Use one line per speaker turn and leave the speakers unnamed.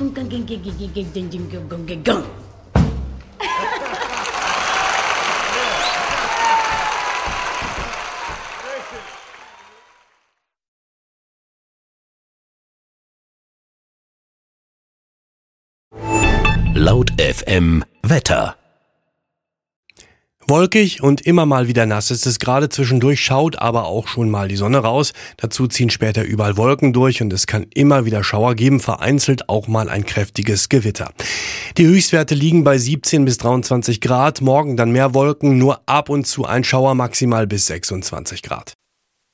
Laut FM Wetter.
Wolkig und immer mal wieder nass ist es gerade. Zwischendurch schaut aber auch schon mal die Sonne raus. Dazu ziehen später überall Wolken durch und es kann immer wieder Schauer geben, vereinzelt auch mal ein kräftiges Gewitter. Die Höchstwerte liegen bei 17 bis 23 Grad. Morgen dann mehr Wolken, nur ab und zu ein Schauer, maximal bis 26 Grad.